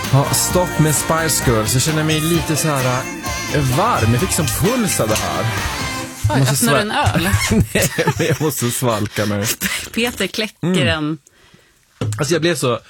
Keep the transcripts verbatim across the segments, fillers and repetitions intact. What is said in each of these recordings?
Ja, stopp med Spice Girls. Jag känner mig lite så här varm. Jag fick som puls av det här. Oj, öppnar sval- en öl? Nej, men jag måste svalka mig. Peter kläcker mm. en. Alltså jag blev så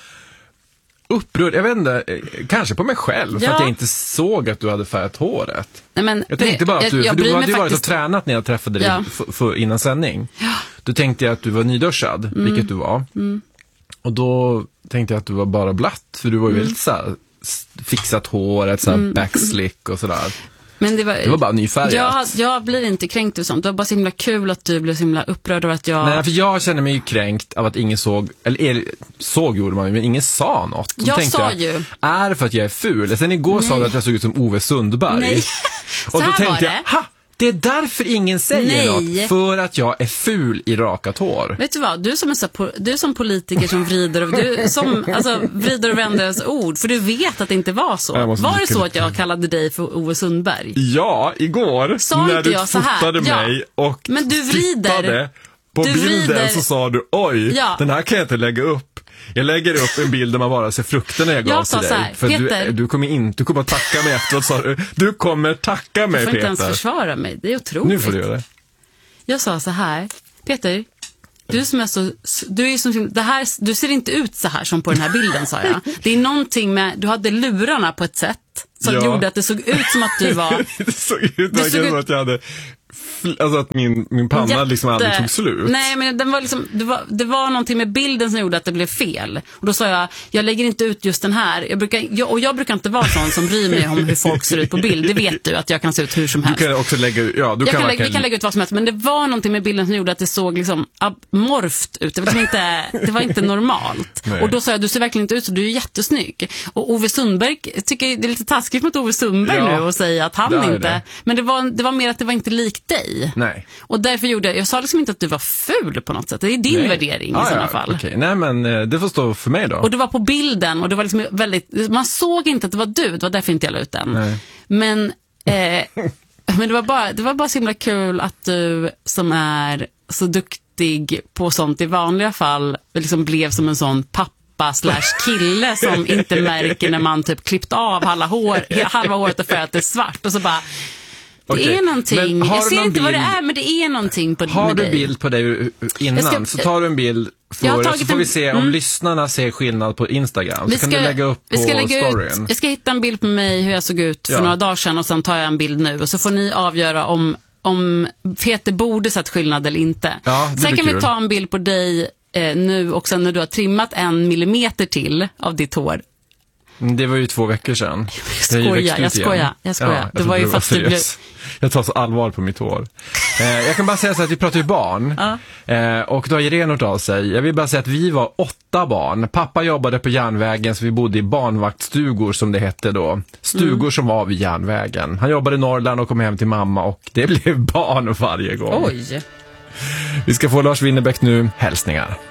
upprörd. Jag vet inte, kanske på mig själv. Ja. För att jag inte såg att du hade färgat håret. Nej, men, jag tänkte bara att du, jag, jag för du hade ju varit faktiskt... och tränat när jag träffade dig ja. för, för innan sändning. Ja. Då tänkte jag att du var nyduschad, mm. vilket du var. Mm. Och då tänkte jag att du var bara blatt. För du var ju mm. väldigt så här, fixat håret, så här mm. backslick och sådär. Men det var, det var bara nyfärgat. Jag, jag blir inte kränkt och sånt. Det var bara så himla kul att du blev så himla upprörd över att jag... Nej, för jag känner mig ju kränkt av att ingen såg, eller såg gjorde man ju, men ingen sa något. Så jag sa jag, ju. Är det för att jag är ful? Sen igår Nej. sa du att jag såg ut som Ove Sundberg. Nej. Och då tänkte jag, ha! Det är därför ingen säger Nej. något. För att jag är ful i rakat hår. Vet du vad? Du som är så, du är som politiker som vrider och, du, som, alltså, vrider och vänder ens ord. För du vet att det inte var så. Var det så att jag kallade dig för Ove Sundberg? Ja, igår. Sa när inte du jag så här? fotade Ja. mig och Men du vrider. På du bilden vrider. Så sa du, oj, ja. den här kan jag inte lägga upp. Jag lägger upp en bild där man bara ser frukterna jag gav jag till dig. Här, för Peter, du, du kommer inte, du kommer att tacka mig efteråt, sa du. Du kommer tacka mig, Peter. Du får Peter. inte ens försvara mig, det är otroligt. Nu får du göra det. Jag sa så här, Peter, du som är så, du är som, det här, du ser inte ut så här som på den här bilden, sa jag. Det är någonting med, du hade lurarna på ett sätt som ja. gjorde att det såg ut som att du var... det såg ut det såg ut... att jag hade... Alltså att min, min panna Jätte... liksom aldrig tog slut. Nej, men den var liksom, det, var, det var någonting med bilden som gjorde att det blev fel. Och då sa jag, jag lägger inte ut just den här. Jag brukar, jag, och jag brukar inte vara sån som bryr mig om hur folk ser ut på bild. Det vet du, att jag kan se ut hur som helst. Du kan också lägga ut, ja, du jag kan, kan lägga, kan... Vi kan lägga ut vad som helst. Men det var någonting med bilden som gjorde att det såg liksom amorft ut. Det var, liksom inte, det var inte normalt. Nej. Och då sa jag, du ser verkligen inte ut så, du är jättesnygg. Och Ove Sundberg, tycker det är lite taskigt mot Ove Sundberg ja, nu och säga att han inte... Det. Men det var, det var mer att det var inte likt dig. Nej. Och därför gjorde jag, jag sa liksom inte att du var ful på något sätt. Det är din Nej. värdering ah, i sådana ja, fall. Okay. Nej, men det får stå för mig då. Och det var på bilden och det var liksom väldigt, man såg inte att det var du, det var därför inte jag la ut den. Nej. Men, eh, men det var bara, det var bara så himla kul att du som är så duktig på sånt i vanliga fall liksom blev som en sån pappa slash kille som inte märker när man typ klippt av halva, hår, halva håret och för att det är svart och så bara det okay. är någonting, jag ser inte bild... vad det är, men det är någonting på Har du dig. bild på dig innan ska... så tar du en bild för så får en... vi se om mm. lyssnarna ser skillnad på Instagram. Så vi ska, kan du lägga upp på ska lägga storyn. Ut, jag ska hitta en bild på mig hur jag såg ut för ja. några dagar sedan och sen tar jag en bild nu och så får ni avgöra om, om Peter borde sett skillnad eller inte. Ja, sen kan kul. vi ta en bild på dig eh, nu och sen när du har trimmat en millimeter till av ditt hår. Det var ju två veckor sedan. Jag skojar, jag skojar, jag skojar. Ja, det var ju fast du blev... Jag tar så allvar på mitt hår. Eh, jag kan bara säga så att vi pratar ju barn. Ja. Eh, och då har Irene hört av sig. Jag vill bara säga att vi var åtta barn. Pappa jobbade på järnvägen så vi bodde i barnvaktstugor som det hette då. Stugor mm. som var vid järnvägen. Han jobbade i Norrland och kom hem till mamma och det blev barn varje gång. Oj. Vi ska få Lars Winnerbäck nu. Hälsningar.